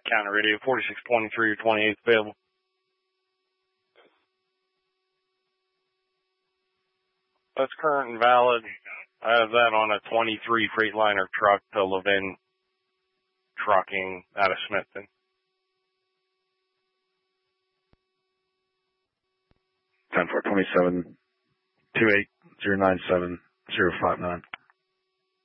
County Radio 4623 or 28th available. That's current and valid. I have that on a 23 Freightliner truck to Levin Trucking out of Smithton. 10-4, 27, 28, 097, 059.